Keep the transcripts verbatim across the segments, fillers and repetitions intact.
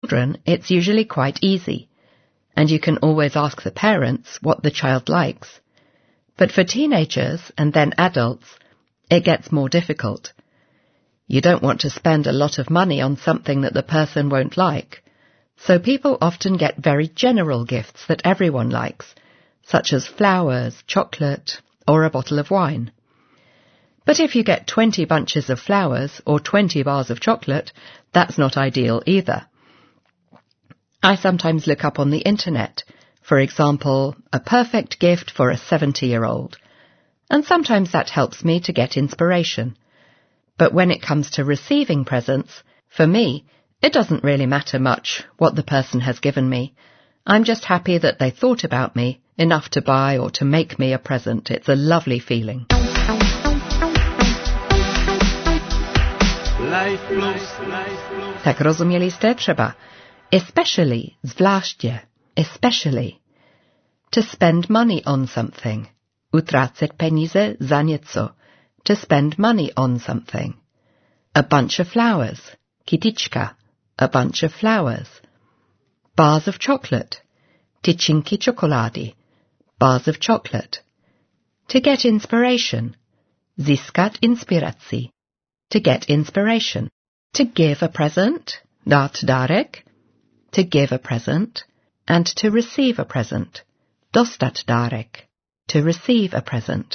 children, it's usually quite easy, and you can always ask the parents what the child likes. But for teenagers and then adults, it gets more difficult. You don't want to spend a lot of money on something that the person won't like, so people often get very general gifts that everyone likes, such as flowers, chocolate, or a bottle of wine. But if you get twenty bunches of flowers or twenty bars of chocolate, that's not ideal either. I sometimes look up on the internet, for example, a perfect gift for a seventy-year-old, and sometimes that helps me to get inspiration. But when it comes to receiving presents, for me, it doesn't really matter much what the person has given me. I'm just happy that they thought about me enough to buy or to make me a present. It's a lovely feeling. Tak rozumieliście? Trzeba especially, zwłaszcza, especially. To spend money on something. Utracić pieniądze za nieco. To spend money on something. A bunch of flowers. Kityčka. A bunch of flowers. Bars of chocolate. Tyčinky czekolady. Bars of chocolate. To get inspiration. Získat inspiraci. To get inspiration. To give a present. Dát dárek. To give a present. And to receive a present. Dostat dárek. To receive a present.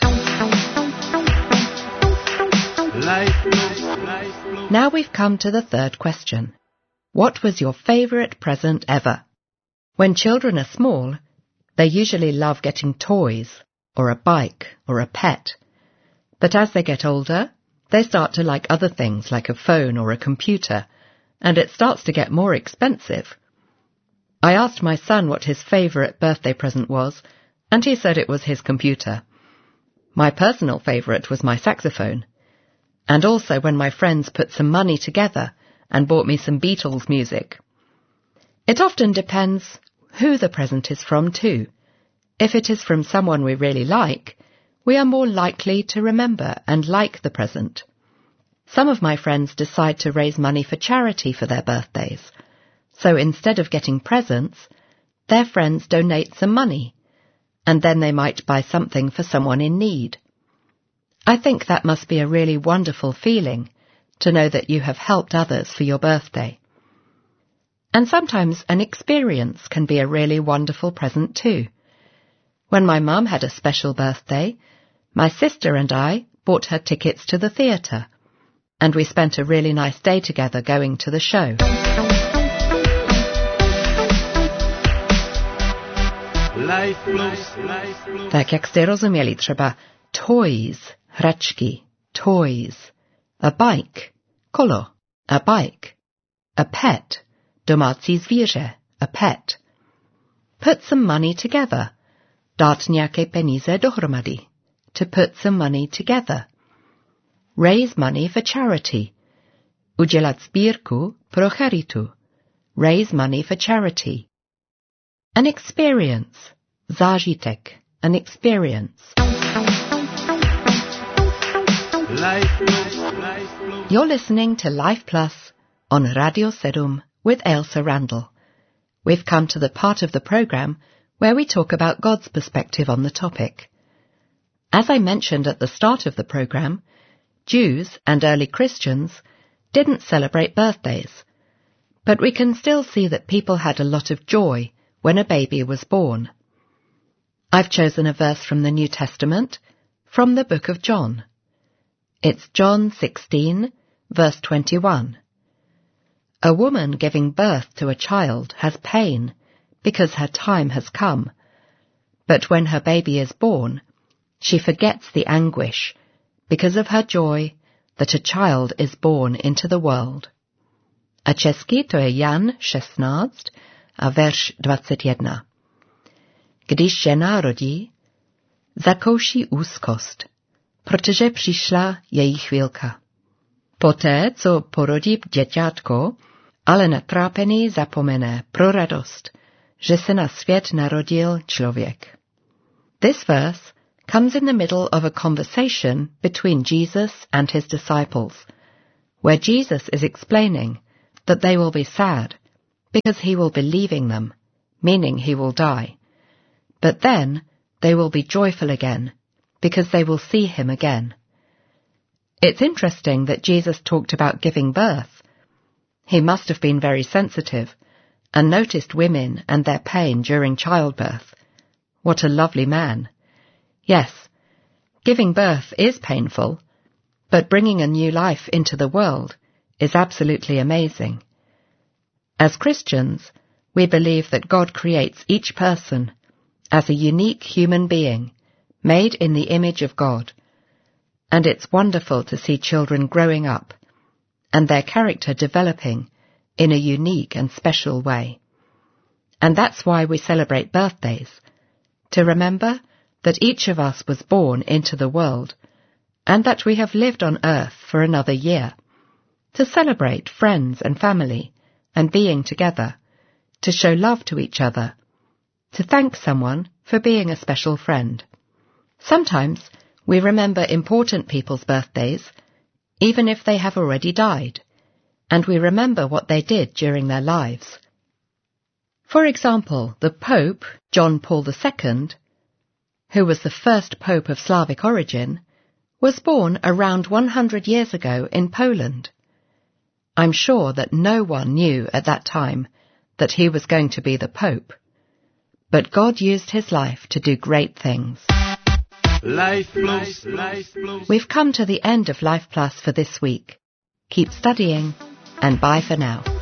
Now we've come to the third question. What was your favourite present ever? When children are small, they usually love getting toys, or a bike, or a pet. But as they get older, they start to like other things like a phone or a computer, and it starts to get more expensive. I asked my son what his favourite birthday present was, and he said it was his computer. My personal favourite was my saxophone, and also when my friends put some money together and bought me some Beatles music. It often depends who the present is from too. If it is from someone we really like, we are more likely to remember and like the present. Some of my friends decide to raise money for charity for their birthdays, so instead of getting presents, their friends donate some money, and then they might buy something for someone in need. I think that must be a really wonderful feeling, to know that you have helped others for your birthday. And sometimes an experience can be a really wonderful present too. When my mum had a special birthday, my sister and I bought her tickets to the theatre, and we spent a really nice day together going to the show. Tak jak ste rozumieli, trzeba toys, hračky, toys, a bike, kolo, a bike, a pet, domácí zvíře, a pet. Put some money together, dát nějaké peníze dohromady, to put some money together. Raise money for charity, udělat sbírku pro charitu, raise money for charity. An experience, zážitek, an experience. You're listening to Life Plus on Radio Sedum with Ailsa Randall. We've come to the part of the programme where we talk about God's perspective on the topic. As I mentioned at the start of the programme, Jews and early Christians didn't celebrate birthdays, but we can still see that people had a lot of joy when a baby was born. I've chosen a verse from the New Testament, from the book of John. It's John sixteen, verse twenty-one. A woman giving birth to a child has pain because her time has come, but when her baby is born, she forgets the anguish because of her joy that a child is born into the world. A česky to je Jan šestnáct a verš dvacet jedna. Když žena rodí, zakouší úzkost, protože přišla její chvílka. Poté, co porodí děťátko, ale natrápený zapomene pro radost, že se na svět narodil člověk. This verse comes in the middle of a conversation between Jesus and his disciples, where Jesus is explaining that they will be sad because he will be leaving them, meaning he will die. But then they will be joyful again, because they will see him again. It's interesting that Jesus talked about giving birth. He must have been very sensitive and noticed women and their pain during childbirth. What a lovely man. Yes, giving birth is painful, but bringing a new life into the world is absolutely amazing. As Christians, we believe that God creates each person as a unique human being, made in the image of God, and it's wonderful to see children growing up and their character developing in a unique and special way. And that's why we celebrate birthdays, to remember that each of us was born into the world and that we have lived on earth for another year, to celebrate friends and family and being together, to show love to each other, to thank someone for being a special friend. Sometimes we remember important people's birthdays, even if they have already died, and we remember what they did during their lives. For example, the Pope, John Paul the Second, who was the first Pope of Slavic origin, was born around one hundred years ago in Poland. I'm sure that no one knew at that time that he was going to be the Pope, but God used his life to do great things. Life Plus, Life Plus. We've come to the end of Life Plus for this week. Keep studying, and bye for now.